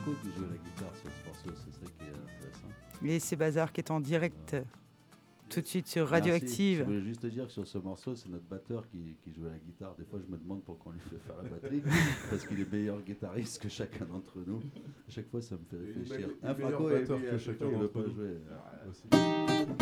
Franco qui joue la guitare sur ce morceau, c'est ça qui est intéressant. Et c'est Bazar qui est en direct tout de suite sur Radioactive. Je voulais juste te dire que sur ce morceau, c'est notre batteur qui joue à la guitare. Des fois, je me demande pourquoi on lui fait faire la batterie, parce qu'il est meilleur guitariste que chacun d'entre nous. À chaque fois, ça me fait réfléchir. Franco est meilleur batteur que chacun d'entre nous.